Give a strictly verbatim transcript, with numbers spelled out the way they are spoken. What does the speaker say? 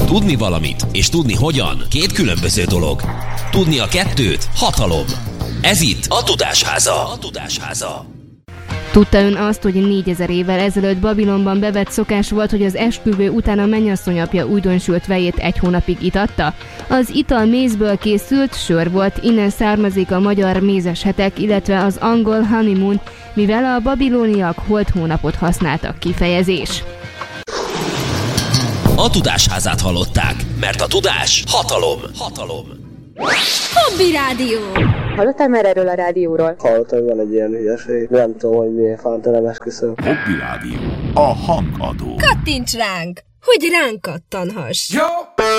Tudni valamit és tudni hogyan két különböző dolog. Tudni a kettőt hatalom. Ez itt a Tudásháza. A Tudásháza. Tudta ön azt, hogy négyezer évvel ezelőtt Babilonban bevett szokás volt, hogy az esküvő után a mennyasszony apja újdonsült vejét egy hónapig itatta? Az ital mézből készült, sör volt, innen származik a magyar mézes hetek, illetve az angol honeymoon, mivel a babiloniak holt hónapot használtak kifejezés. A Tudásházát hallották, mert a tudás hatalom. Hatalom. Hobby Rádió! Hallottál már erről a rádióról? Hallottam, hogy van egy ilyen hülyeség. Nem tudom, hogy miért fánta, nem esküszöm. Hobby Rádió. A hangadó. Kattints ránk, hogy ránk kattanhass! Jó!